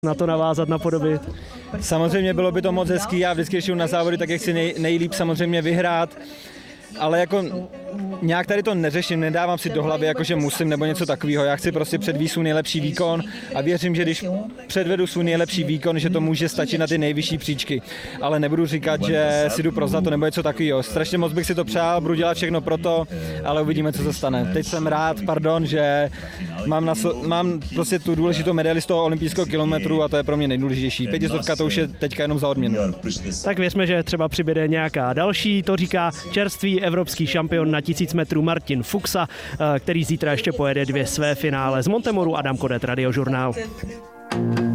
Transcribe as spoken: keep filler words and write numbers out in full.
na to navázat, napodobit? Samozřejmě bylo by to moc hezký, já vždycky když jdu na závody, tak jak si nej, nejlíp samozřejmě vyhrát, ale jako nějak tady to neřeším, nedávám si do hlavy, jako že musím nebo něco takového. Já chci prostě předvést svůj nejlepší výkon a věřím, že když předvedu svůj nejlepší výkon, že to může stačit na ty nejvyšší příčky. Ale nebudu říkat, že si jdu pro zlato nebo něco takového. Strašně moc bych si to přál, budu dělat všechno pro to, ale uvidíme, co se stane. Teď jsem rád, pardon, že mám, na, mám prostě tu důležitou medaili z toho olympijského kilometru a to je pro mě nejdůležitější. Pětistovka to už je teďka jenom za odměnu. Tak věřme, že třeba přibude nějaká další, to říká čerstvý evropský šampion na tisíc metrů Martin Fuxa, který zítra ještě pojede dvě své finále. Z Montemoru Adam Kodet, Radiožurnál.